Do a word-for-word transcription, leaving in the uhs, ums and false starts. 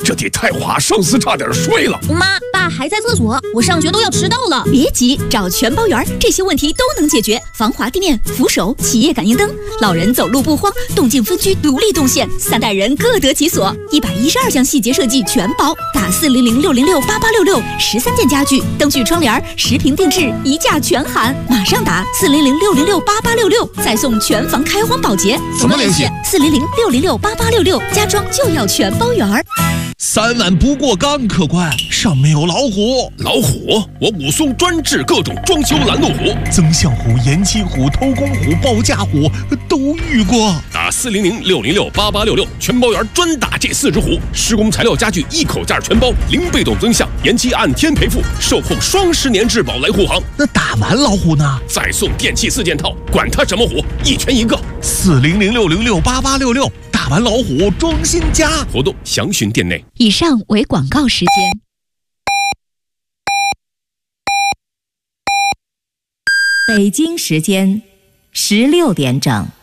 这得太花，上司差点睡了。 妈，爸还在厕所，我上学都要迟到了。 别急，找全包园，这些问题都能解决。防滑地面、扶手、企业感应灯，老人走路不慌，动静分区独立动线，三代人各得其所。一百一十二项细节设计全包，打四零零六零六八八六六，十三件家具、灯具、窗帘，十平定制，一价全含。马上打四零零六零六八八六六，再送全房开荒保洁。 怎么联系？ 四零零六零六八八六六，家装就要全包园。 三万不过岗，客官，上面有老虎。 老虎？我武松专治各种装修拦路虎， 增象虎、延期虎、偷工虎、报价虎都遇过。 打四零零六零六八八六六，全包园专打这四只虎。施工材料家具一口价全包，零被动增项，延期按天赔付，售后双十年质保来护航。 那打完老虎呢？ 再送电器四件套，管它什么虎，一拳一个。 四零零六零六八八六六，打完老虎装新家。 活动详询店内。 以上为广告时间。 北京时间十六点整。